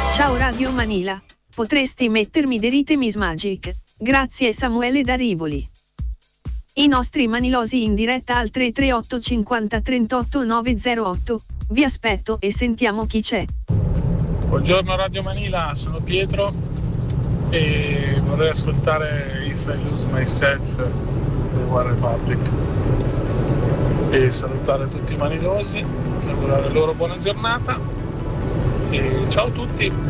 Ciao Radio Manila. Potresti mettermi dei Rhythm Magic? Grazie Samuele da Rivoli. I nostri manilosi in diretta al 338 50 38 908. Vi aspetto e sentiamo chi c'è. Buongiorno Radio Manila, sono Pietro e vorrei ascoltare If I Lose Myself di One Republic e salutare tutti i manilosi, augurare loro buona giornata e ciao a tutti.